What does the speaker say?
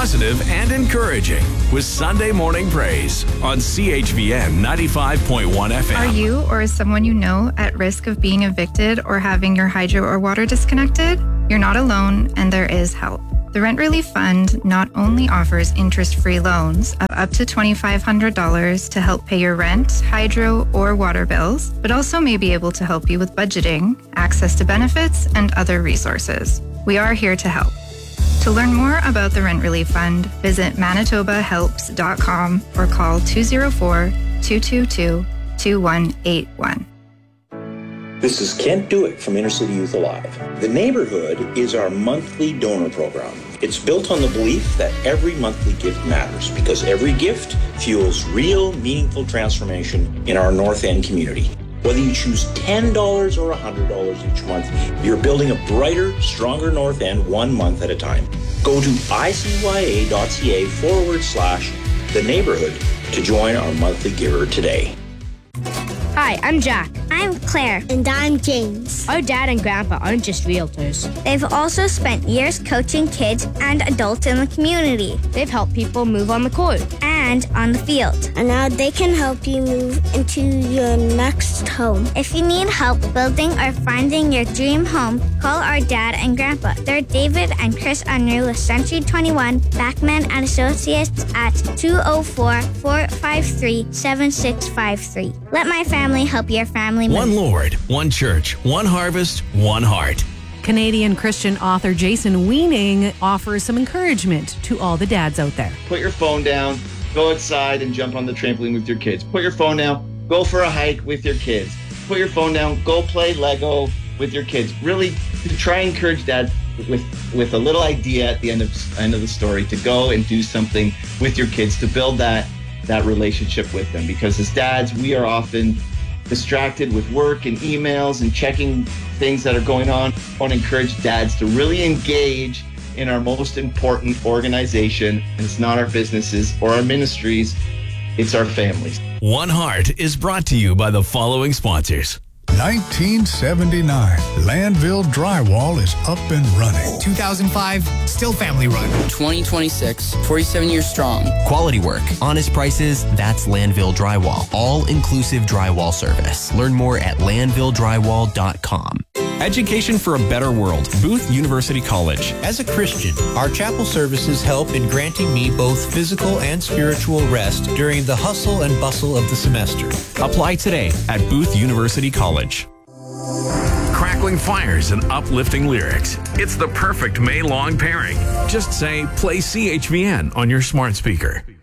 positive and encouraging with Sunday Morning Praise on CHVN 95.1 FM. Are you or is someone you know at risk of being evicted or having your hydro or water disconnected? You're not alone, and there is help. The Rent Relief Fund not only offers interest-free loans of up to $2,500 to help pay your rent, hydro, or water bills, but also may be able to help you with budgeting, access to benefits, and other resources. We are here to help. To learn more about the Rent Relief Fund, visit manitobahelps.com or call 204-222-2181. This is Kent Dewick from Inner City Youth Alive. The Neighborhood is our monthly donor program. It's built on the belief that every monthly gift matters because every gift fuels real, meaningful transformation in our North End community. Whether you choose $10 or $100 each month, you're building a brighter, stronger North End 1 month at a time. Go to icya.ca/the neighborhood to join our monthly giver today. Hi, I'm Jack. I'm Claire. And I'm James. Our dad and grandpa aren't just realtors. They've also spent years coaching kids and adults in the community. They've helped people move on the court and on the field. And now they can help you move into your next home. If you need help building or finding your dream home, call our dad and grandpa. They're David and Chris Unruh with Century 21, Backman and Associates at 204-453-7653. Let my family help your family move. One Lord, one church, one harvest, one heart. Canadian Christian author Jason Weening offers some encouragement to all the dads out there. Put your phone down, go outside and jump on the trampoline with your kids. Put your phone down, go for a hike with your kids. Put your phone down, go play Lego with your kids. Really try and encourage dad with a little idea at the end of the story to go and do something with your kids to build that relationship with them. Because as dads, we are often distracted with work and emails and checking things that are going on. I want to encourage dads to really engage in our most important organization. And it's not our businesses or our ministries, it's our families. One Heart is brought to you by the following sponsors. 1979, Landville Drywall is up and running. 2005, still family run. 2026, 47 years strong. Quality work, honest prices, that's Landville Drywall. All-inclusive drywall service. Learn more at landvilledrywall.com. Education for a better world. Booth University College. As a Christian, our chapel services help in granting me both physical and spiritual rest during the hustle and bustle of the semester. Apply today at Booth University College. Crackling fires and uplifting lyrics. It's the perfect May-long pairing. Just say, play CHVN on your smart speaker.